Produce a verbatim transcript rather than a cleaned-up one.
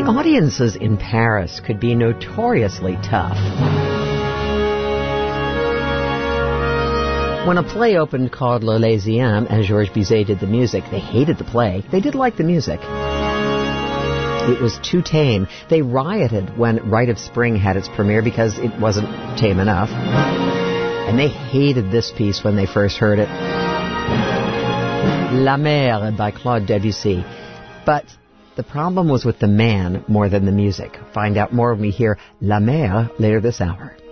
The audiences in Paris could be notoriously tough. When a play opened called L'Elysium and Georges Bizet did the music, they hated the play. They did like the music. It was too tame. They rioted when Rite of Spring had its premiere because it wasn't tame enough. And they hated this piece when they first heard it. La Mer by Claude Debussy. But the problem was with the man more than the music. Find out more when we hear La Mer later this hour.